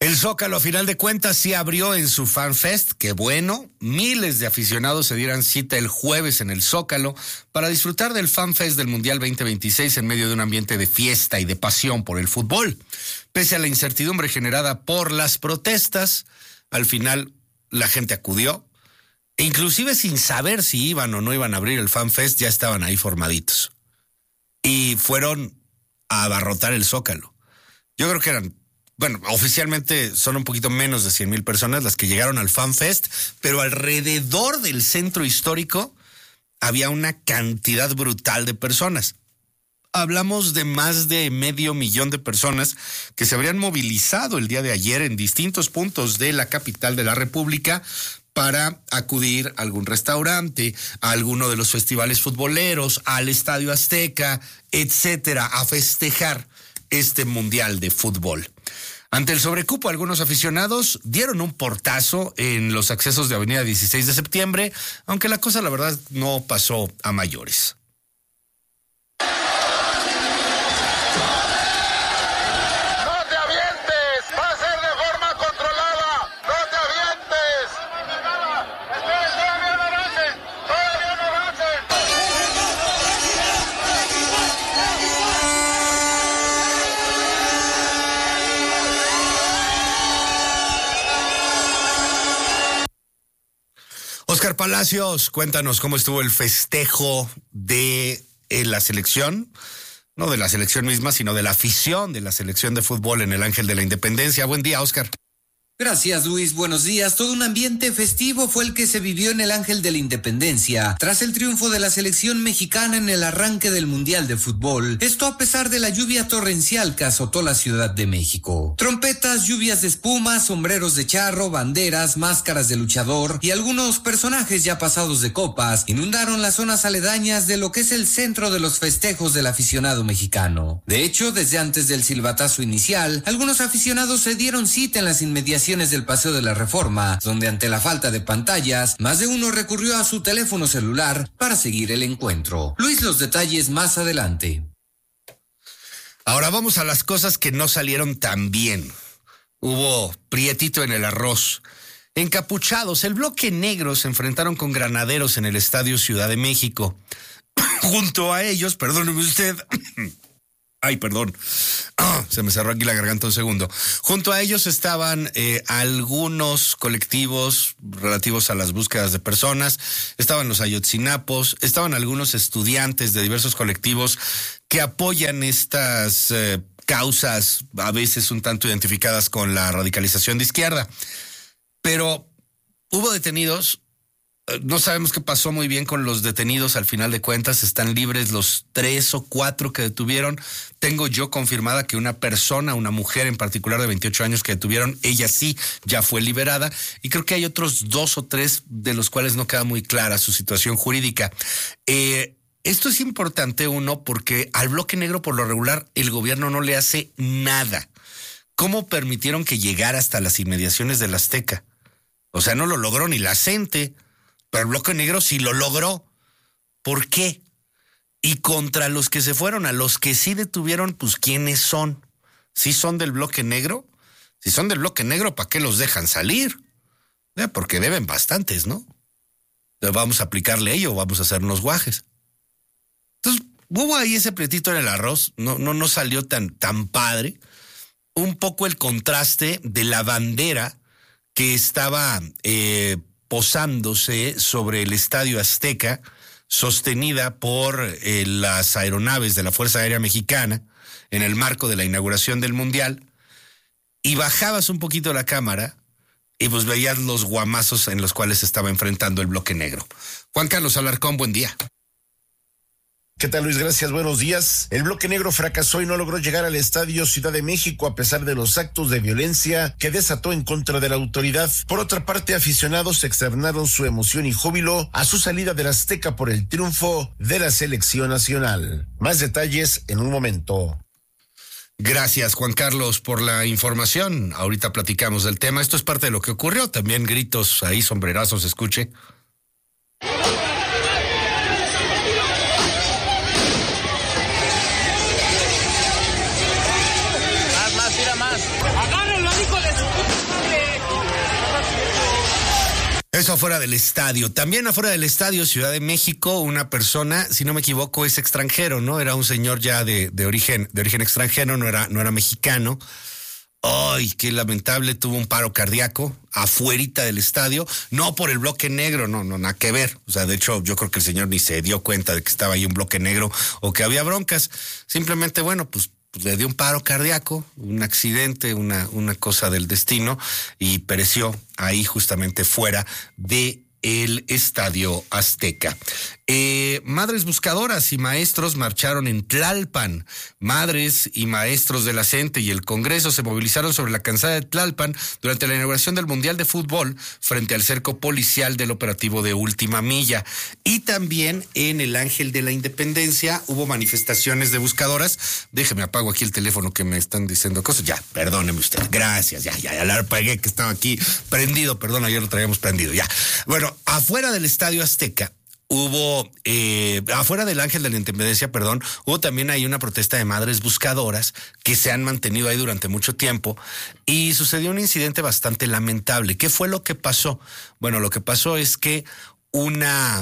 El Zócalo, a final de cuentas, sí abrió en su FanFest. Qué bueno. Miles de aficionados se dieran cita el jueves en el Zócalo para disfrutar del FanFest del Mundial 2026 en medio de un ambiente de fiesta y de pasión por el fútbol. Pese a la incertidumbre generada por las protestas, al final la gente acudió. E inclusive sin saber si iban o no iban a abrir el FanFest, ya estaban ahí formaditos. Y fueron a abarrotar el Zócalo. Yo creo que eran... Bueno, oficialmente son un poquito menos de 100,000 personas las que llegaron al FanFest, pero alrededor del centro histórico había una cantidad brutal de personas. Hablamos de más de 500,000 de personas que se habrían movilizado el día de ayer en distintos puntos de la capital de la República para acudir a algún restaurante, a alguno de los festivales futboleros, al Estadio Azteca, etcétera, a festejar este Mundial de Fútbol. Ante el sobrecupo, algunos aficionados dieron un portazo en los accesos de Avenida 16 de Septiembre, aunque la cosa, la verdad, no pasó a mayores. Oscar Palacios, cuéntanos cómo estuvo el festejo de la selección, no de la selección misma, sino de la afición de la selección de fútbol en el Ángel de la Independencia. Buen día, Oscar. Gracias, Luis. Buenos días. Todo un ambiente festivo fue el que se vivió en el Ángel de la Independencia tras el triunfo de la selección mexicana en el arranque del Mundial de Fútbol. Esto a pesar de la lluvia torrencial que azotó la Ciudad de México. Trompetas, lluvias de espuma, sombreros de charro, banderas, máscaras de luchador y algunos personajes ya pasados de copas inundaron las zonas aledañas de lo que es el centro de los festejos del aficionado mexicano. De hecho, desde antes del silbatazo inicial, algunos aficionados se dieron cita en las inmediaciones del Paseo de la Reforma, donde ante la falta de pantallas, más de uno recurrió a su teléfono celular para seguir el encuentro. Luis, los detalles más adelante. Ahora vamos a las cosas que no salieron tan bien. Hubo prietito en el arroz. Encapuchados, el bloque negro se enfrentaron con granaderos en el Estadio Ciudad de México. Junto a ellos, perdóneme usted... Ay, perdón. Se me cerró aquí la garganta un segundo. Junto a ellos estaban algunos colectivos relativos a las búsquedas de personas, estaban los Ayotzinapos, estaban algunos estudiantes de diversos colectivos que apoyan estas causas, a veces un tanto identificadas con la radicalización de izquierda. Pero hubo detenidos. No sabemos qué pasó muy bien con los detenidos al final de cuentas. Están libres los 3 o 4 que detuvieron. Tengo yo confirmada que una persona, una mujer en particular de 28 años que detuvieron, ella sí ya fue liberada. Y creo que hay otros 2 o 3 de los cuales no queda muy clara su situación jurídica. Esto es importante, uno, porque al bloque negro por lo regular el gobierno no le hace nada. ¿Cómo permitieron que llegara hasta las inmediaciones del Azteca? O sea, no lo logró ni la gente. Pero el bloque negro sí lo logró. ¿Por qué? Y contra los que se fueron, a los que sí detuvieron, pues ¿quiénes son? ¿Sí son del bloque negro? Si son del bloque negro, ¿para qué los dejan salir? Porque deben bastantes, ¿no? Entonces vamos a aplicarle ello o vamos a hacernos guajes. Entonces hubo ahí ese pretito en el arroz, no salió tan padre. Un poco el contraste de la bandera que estaba... posándose sobre el Estadio Azteca, sostenida por las aeronaves de la Fuerza Aérea Mexicana en el marco de la inauguración del Mundial, y bajabas un poquito la cámara y pues veías los guamazos en los cuales se estaba enfrentando el bloque negro. Juan Carlos Alarcón, buen día. ¿Qué tal, Luis? Gracias, buenos días. El bloque negro fracasó y no logró llegar al Estadio Ciudad de México a pesar de los actos de violencia que desató en contra de la autoridad. Por otra parte, aficionados externaron su emoción y júbilo a su salida del Azteca por el triunfo de la selección nacional. Más detalles en un momento. Gracias, Juan Carlos, por la información. Ahorita platicamos del tema. Esto es parte de lo que ocurrió. También gritos ahí, sombrerazos, escuche. Agárrenlo, hijo de su Eso afuera del estadio. También afuera del estadio, Ciudad de México, una persona, si no me equivoco, es extranjero, ¿no? Era un señor ya de origen extranjero, no era mexicano. Ay, qué lamentable, tuvo un paro cardíaco afuerita del estadio, no por el bloque negro, no, nada que ver. O sea, de hecho, yo creo que el señor ni se dio cuenta de que estaba ahí un bloque negro o que había broncas. Simplemente, bueno, pues le dio un paro cardíaco, un accidente, una cosa del destino, y pereció ahí justamente fuera de el Estadio Azteca. Madres buscadoras y maestros marcharon en Tlalpan. Madres y maestros de la CENTE y el Congreso se movilizaron sobre la calzada de Tlalpan durante la inauguración del Mundial de Fútbol frente al cerco policial del operativo de Última Milla. Y también en el Ángel de la Independencia hubo manifestaciones de buscadoras. Déjeme apago aquí el teléfono que me están diciendo cosas. Ya, perdóneme usted. Gracias, ya la apagué que estaba aquí prendido. Perdón, ayer lo traíamos prendido, ya. Bueno, afuera del Estadio Azteca hubo, afuera del Ángel de la Independencia, hubo también ahí una protesta de madres buscadoras que se han mantenido ahí durante mucho tiempo, y sucedió un incidente bastante lamentable. ¿Qué fue lo que pasó? Bueno, lo que pasó es que una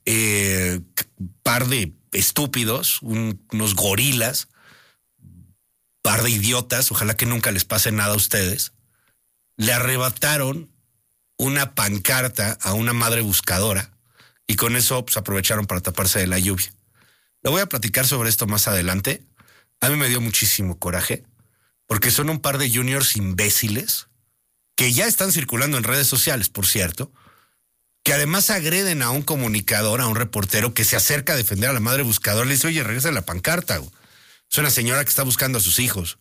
par de estúpidos, unos gorilas, par de idiotas, ojalá que nunca les pase nada a ustedes, le arrebataron una pancarta a una madre buscadora, y con eso pues aprovecharon para taparse de la lluvia. Le voy a platicar sobre esto más adelante. A mí me dio muchísimo coraje, porque son un par de juniors imbéciles que ya están circulando en redes sociales, por cierto, que además agreden a un comunicador, a un reportero que se acerca a defender a la madre buscadora. Le dice, oye, regresa la pancarta. Es una señora que está buscando a sus hijos.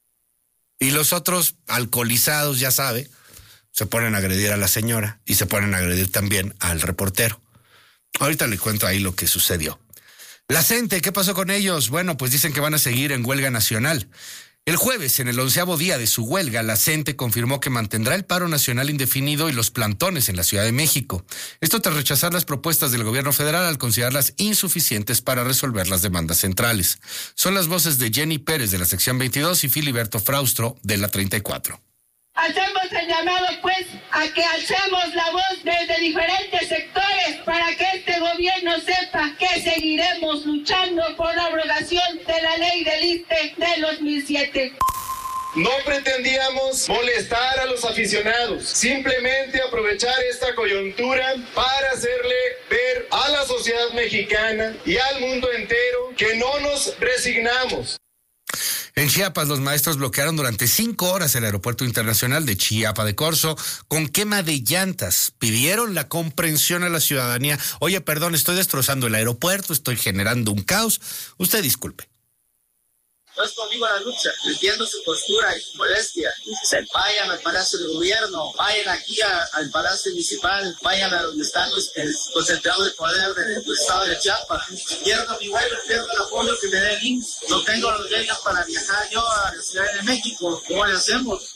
Y los otros, alcoholizados, ya sabe, se ponen a agredir a la señora y se ponen a agredir también al reportero. Ahorita le cuento ahí lo que sucedió. La CENTE, ¿qué pasó con ellos? Bueno, pues dicen que van a seguir en huelga nacional. El jueves, en el 11º día de su huelga, la CENTE confirmó que mantendrá el paro nacional indefinido y los plantones en la Ciudad de México. Esto tras rechazar las propuestas del gobierno federal al considerarlas insuficientes para resolver las demandas centrales. Son las voces de Jenny Pérez de la sección 22 y Filiberto Fraustro de la 34. Hacemos el llamado, pues, a que alcemos la voz desde diferentes sectores para que este gobierno sepa que seguiremos luchando por la abrogación de la ley del ISSSTE del 2007. No pretendíamos molestar a los aficionados, simplemente aprovechar esta coyuntura para hacerle ver a la sociedad mexicana y al mundo entero que no nos resignamos. En Chiapas, los maestros bloquearon durante 5 horas el aeropuerto internacional de Chiapa de Corzo con quema de llantas. Pidieron la comprensión a la ciudadanía. Oye, perdón, estoy destrozando el aeropuerto, estoy generando un caos. Usted disculpe. No es conmigo la lucha, entiendo su postura y su molestia. Vayan al Palacio de Gobierno, vayan aquí al Palacio Municipal, vayan a donde están concentrados el poder del estado de Chiapas. Pierdo mi vuelo, pierdo el apoyo que me dé el IMSS. No tengo los medios para viajar yo a la Ciudad de México. ¿Cómo le hacemos?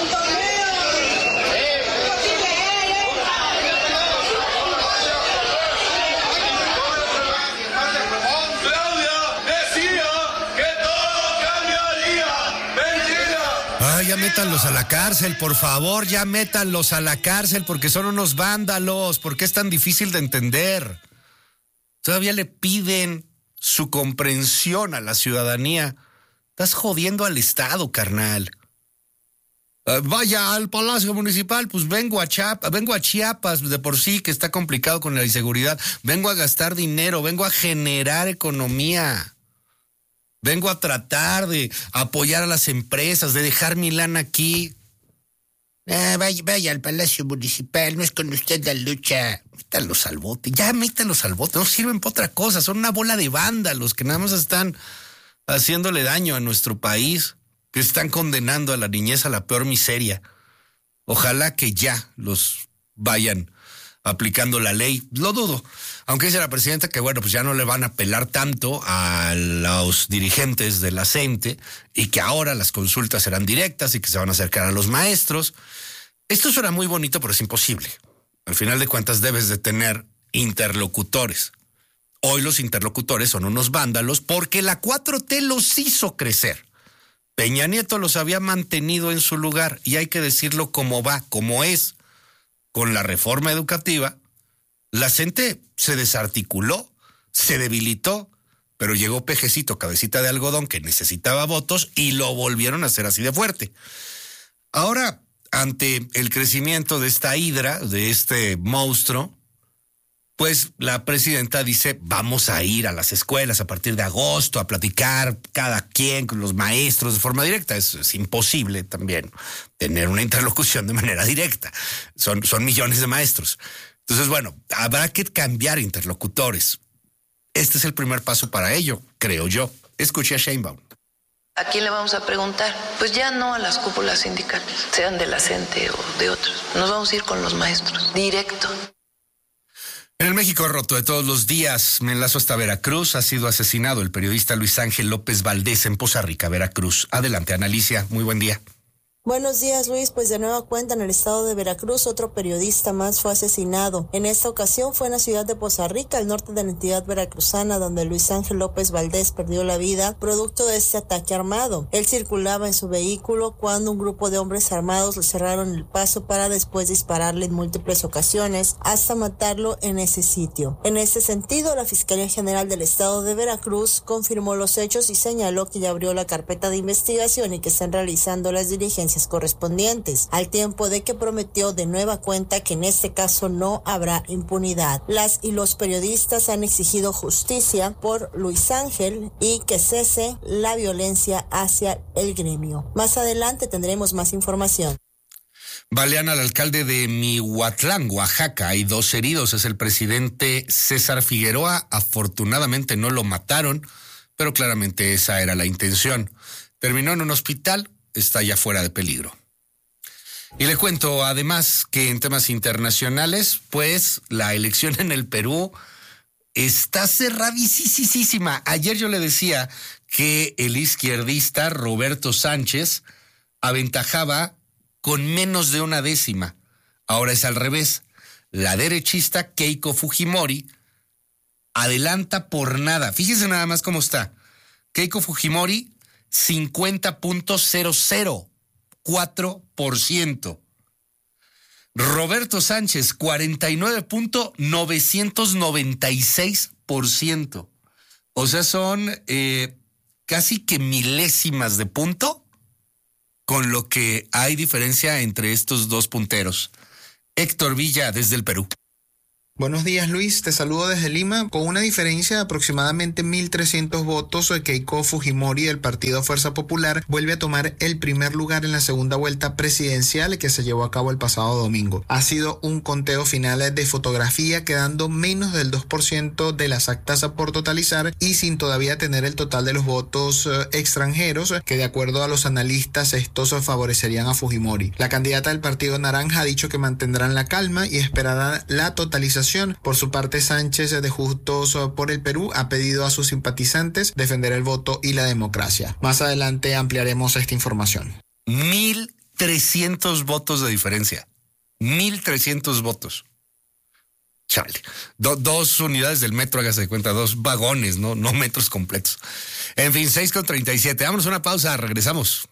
Ya métanlos a la cárcel, por favor, ya métanlos a la cárcel porque son unos vándalos. ¿Por qué es tan difícil de entender? Todavía le piden su comprensión a la ciudadanía. Estás jodiendo al Estado, carnal. Vaya al Palacio Municipal, pues vengo a Chiapas, de por sí que está complicado con la inseguridad. Vengo a gastar dinero, vengo a generar economía. Vengo a tratar de apoyar a las empresas, de dejar mi lana aquí. Vaya al Palacio Municipal, no es con usted la lucha. Métanlos al bote, métanlos al bote. No sirven para otra cosa, son una bola de vándalos que nada más están haciéndole daño a nuestro país, que están condenando a la niñez a la peor miseria. Ojalá que ya los vayan aplicando la ley. Lo dudo, aunque dice la presidenta que bueno, pues ya no le van a apelar tanto a los dirigentes de la CENTE y que ahora las consultas serán directas y que se van a acercar a los maestros. Esto suena muy bonito, pero es imposible. Al final de cuentas debes de tener interlocutores. Hoy los interlocutores son unos vándalos porque la 4T los hizo crecer. Peña Nieto los había mantenido en su lugar y hay que decirlo como va, como es. con la reforma educativa, la gente se desarticuló, se debilitó, pero llegó Pejecito, cabecita de algodón, que necesitaba votos y lo volvieron a hacer así de fuerte. Ahora, ante el crecimiento de esta hidra, de este monstruo, pues la presidenta dice, vamos a ir a las escuelas a partir de agosto a platicar cada quien con los maestros de forma directa. Es imposible también tener una interlocución de manera directa. Son millones de maestros. Entonces, bueno, habrá que cambiar interlocutores. Este es el primer paso para ello, creo yo. Escuché a Sheinbaum. ¿A quién le vamos a preguntar? Pues ya no a las cúpulas sindicales, sean de la CENTE o de otros. Nos vamos a ir con los maestros, directo. En el México roto de todos los días, me enlazo hasta Veracruz. Ha sido asesinado el periodista Luis Ángel López Valdés en Poza Rica, Veracruz. Adelante, Analicia. Muy buen día. Buenos días, Luis. Pues de nueva cuenta en el estado de Veracruz, otro periodista más fue asesinado. En esta ocasión fue en la ciudad de Poza Rica, al norte de la entidad veracruzana, donde Luis Ángel López Valdés perdió la vida producto de este ataque armado. Él circulaba en su vehículo cuando un grupo de hombres armados le cerraron el paso para después dispararle en múltiples ocasiones hasta matarlo en ese sitio. En este sentido, la Fiscalía General del estado de Veracruz confirmó los hechos y señaló que ya abrió la carpeta de investigación y que están realizando las diligencias correspondientes, al tiempo de que prometió de nueva cuenta que en este caso no habrá impunidad. Las y los periodistas han exigido justicia por Luis Ángel y que cese la violencia hacia el gremio. Más adelante tendremos más información. Balean al alcalde de Mihuatlán, Oaxaca. Hay 2 heridos. Es el presidente César Figueroa. Afortunadamente no lo mataron, pero claramente esa era la intención. Terminó en un hospital. Está ya fuera de peligro. Y le cuento además que en temas internacionales, pues la elección en el Perú está cerradísima. Ayer yo le decía que el izquierdista Roberto Sánchez aventajaba con menos de 1 décima. Ahora es al revés. La derechista Keiko Fujimori adelanta por nada. Fíjese nada más cómo está. Keiko Fujimori 50.004%. Roberto Sánchez, 49.996%. O sea, son casi que milésimas de punto con lo que hay diferencia entre estos dos punteros. Héctor Villa, desde el Perú. Buenos días, Luis. Te saludo desde Lima. Con una diferencia de aproximadamente 1.300 votos, Keiko Fujimori del Partido Fuerza Popular vuelve a tomar el primer lugar en la segunda vuelta presidencial que se llevó a cabo el pasado domingo. Ha sido un conteo final de fotografía, quedando menos del 2% de las actas por totalizar y sin todavía tener el total de los votos extranjeros, que de acuerdo a los analistas estos favorecerían a Fujimori. La candidata del Partido Naranja ha dicho que mantendrán la calma y esperarán la totalización. Por su parte, Sánchez de Juntos por el Perú ha pedido a sus simpatizantes defender el voto y la democracia. Más adelante ampliaremos esta información. 1.300 votos de diferencia. 1.300 votos. Chale. 2 unidades del metro, hágase de cuenta, 2 vagones, no metros completos. En fin, 6:37. Vámonos a una pausa, regresamos.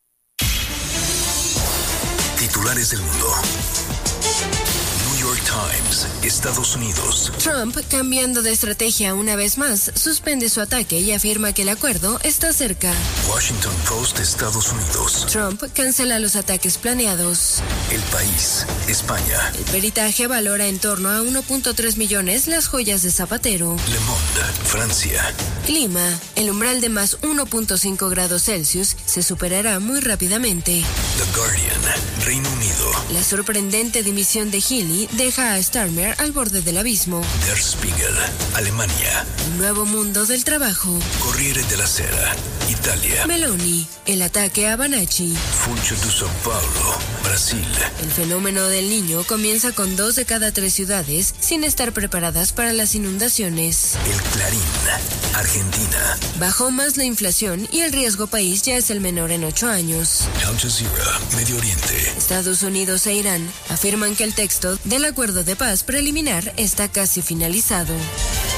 Titulares del mundo. New York Times, Estados Unidos. Trump, cambiando de estrategia una vez más, suspende su ataque y afirma que el acuerdo está cerca. Washington Post, Estados Unidos. Trump cancela los ataques planeados. El País, España. El peritaje valora en torno a 1.3 millones las joyas de Zapatero. Le Monde, Francia. Clima, el umbral de más 1.5 grados Celsius se superará muy rápidamente. The Guardian, Reino Unido. La sorprendente dimisión de Healy deja a Starmer al borde del abismo. Der Spiegel, Alemania. El nuevo mundo del trabajo. Corriere della Sera, Italia. Meloni, el ataque a Banacci. Funcho de São Paulo, Brasil. El fenómeno del Niño comienza con 2 de cada 3 ciudades sin estar preparadas para las inundaciones. El Clarín, Argentina. Bajó más la inflación y el riesgo país ya es el menor en 8 años. Al Jazeera, Medio Oriente. Estados Unidos e Irán afirman que el texto del acuerdo de paz preliminar está casi finalizado.